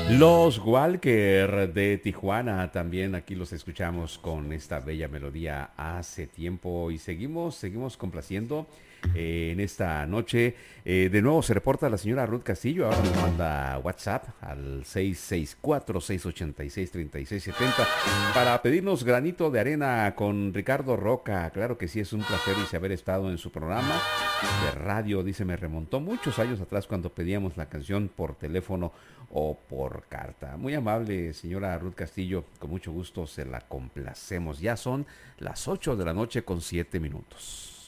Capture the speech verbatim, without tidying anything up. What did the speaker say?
Los Walker de Tijuana, también aquí los escuchamos con esta bella melodía hace tiempo y seguimos, seguimos complaciendo eh, en esta noche. Eh, de nuevo se reporta la señora Ruth Castillo, ahora nos manda WhatsApp al seis seis cuatro, seis ocho seis, tres seis siete cero para pedirnos granito de arena con Ricardo Roca. Claro que sí, es un placer y haber estado en su programa de radio. Dice, me remontó muchos años atrás cuando pedíamos la canción por teléfono o por carta. Muy amable, señora Ruth Castillo, con mucho gusto se la complacemos. Ya son las ocho de la noche con siete minutos.